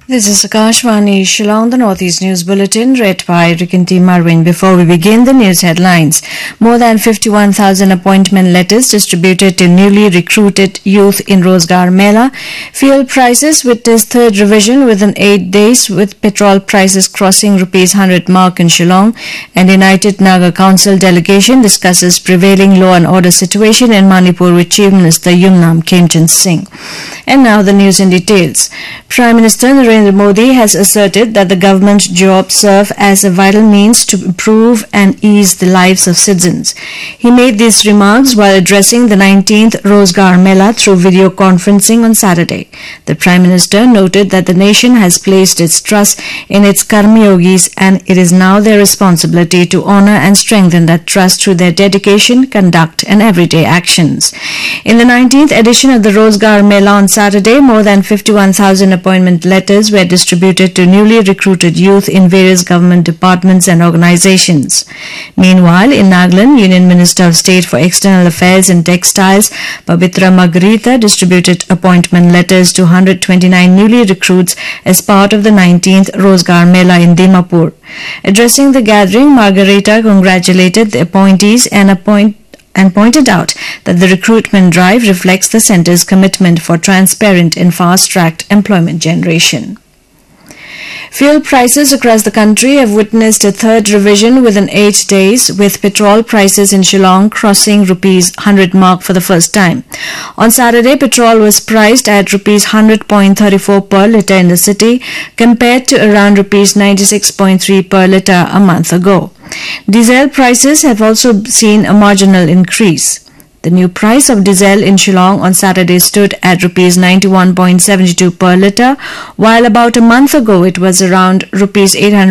This is Akashvani Shillong, the Northeast News Bulletin, read by Rikinti Marwin. Before we begin, the news headlines. More than 51,000 appointment letters distributed to newly recruited youth in Rozgar Mela. Fuel prices witnessed third revision within 8 days, with petrol prices crossing Rs 100 mark in Shillong. And United Naga Council delegation discusses prevailing law and order situation in Manipur with Chief Minister Yumnam Khemchand Singh. And now the news in details. Prime Minister Narendra Modi has asserted that the government jobs serve as a vital means to improve and ease the lives of citizens. He made these remarks while addressing the 19th Rozgar Mela through video conferencing on Saturday. The Prime Minister noted that the nation has placed its trust in its Karmyogis and it is now their responsibility to honor and strengthen that trust through their dedication, conduct and everyday actions. In the 19th edition of the Rozgar Mela on Saturday, more than 51,000 appointment letters were distributed to newly recruited youth in various government departments and organizations. Meanwhile, in Nagaland, Union Minister of State for External Affairs and Textiles, Pabitra Margarita, distributed appointment letters to 129 newly recruits as part of the 19th Rozgar Mela in Dimapur. Addressing the gathering, Margarita congratulated the appointees and pointed out that the recruitment drive reflects the centre's commitment for transparent and fast-tracked employment generation. Fuel prices across the country have witnessed a third revision within 8 days, with petrol prices in Shillong crossing Rs 100 mark for the first time. On Saturday, petrol was priced at Rs 100.34 per litre in the city, compared to around Rs 96.3 per litre a month ago. Diesel prices have also seen a marginal increase. The new price of diesel in Shillong on Saturday stood at Rs 91.72 per litre, while about a month ago it was around Rs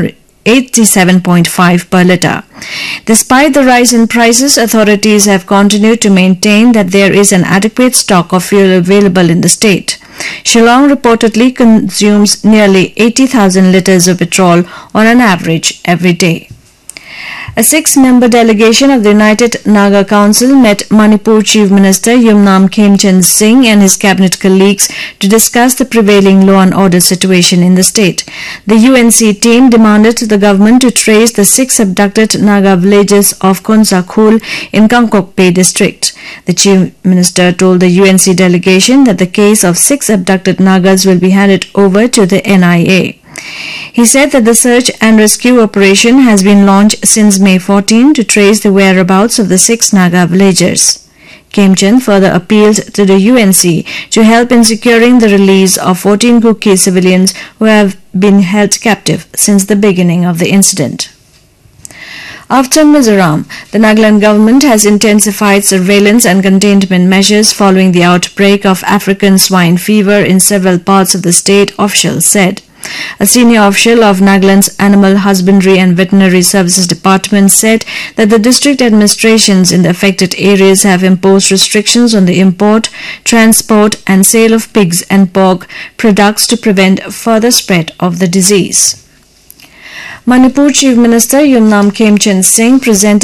87.5 per litre. Despite the rise in prices, authorities have continued to maintain that there is an adequate stock of fuel available in the state. Shillong reportedly consumes nearly 80,000 litres of petrol on an average every day. A 6-member delegation of the United Naga Council met Manipur Chief Minister Yumnam Khemchand Singh and his cabinet colleagues to discuss the prevailing law and order situation in the state. The UNC team demanded the government to trace the 6 abducted Naga villages of Khonsa Khul in Kangkokpay district. The Chief Minister told the UNC delegation that the case of 6 abducted Nagas will be handed over to the NIA. He said that the search and rescue operation has been launched since May 14 to trace the whereabouts of the 6 Naga villagers. Khemchand further appealed to the UNC to help in securing the release of 14 Kuki civilians who have been held captive since the beginning of the incident. After Mizoram, the Nagaland government has intensified surveillance and containment measures following the outbreak of African swine fever in several parts of the state, officials said. A senior official of Nagaland's Animal Husbandry and Veterinary Services Department said that the district administrations in the affected areas have imposed restrictions on the import, transport and sale of pigs and pork products to prevent further spread of the disease. Manipur Chief Minister Yumnam Khemchand Singh presented